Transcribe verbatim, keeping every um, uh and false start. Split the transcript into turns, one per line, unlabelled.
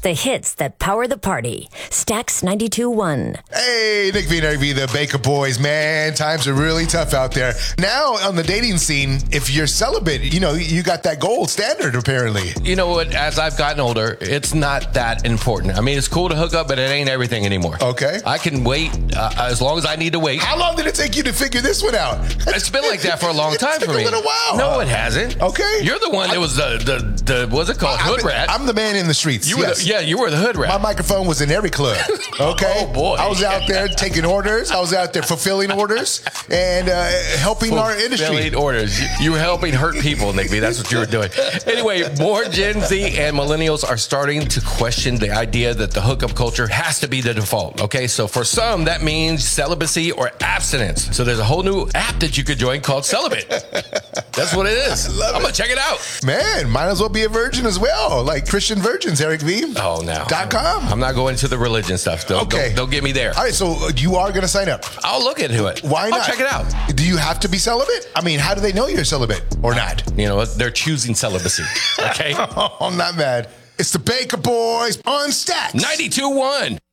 The hits that power the party. Stax ninety-two point one.
Hey, Nick V and Eric V, the Baker Boys, man. Times are really tough out there. Now, on the dating scene, if you're celibate, you know, you got that gold standard, apparently.
You know what? As I've gotten older, it's not that important. I mean, it's cool to hook up, but it ain't everything anymore.
Okay.
I can wait uh, as long as I need to wait.
How long did it take you to figure this one out?
It's been like that for a long time
it took
for me.
a little while.
No,
huh?
it hasn't.
Okay.
You're the one that was the, the, the what's it called? Hood
I'm,
rat.
I'm the man in the streets.
You were
yes.
the, yeah, you were the hood rat.
My microphone was in every club. Okay.
Oh, boy.
I was out there taking orders. I was out there fulfilling orders and uh, helping
Fulfilling
our industry.
orders. You, you were helping hurt people, Nick B. That's what you were doing. Anyway, more Gen Z and millennials are starting to question the idea that the hookup culture has to be the default. Okay, so for some, that means celibacy or abstinence. So there's a whole new app that you could join called Celibate. That's what it is. I'm going to check it out.
Man, might as well be a virgin as well, like Christian Virgins, Eric V.
Oh, no.
Dot com.
I'm not going to the religion stuff. Don't,
Okay.
don't, don't get me there.
All right, so you are going to sign up.
I'll look into it.
Why not?
I'll check it out.
Do you have to be celibate? I mean, how do they know you're celibate or not?
You know what? They're choosing celibacy. Okay?
Oh, I'm not mad. It's the Baker Boys on Stax
ninety-two point one.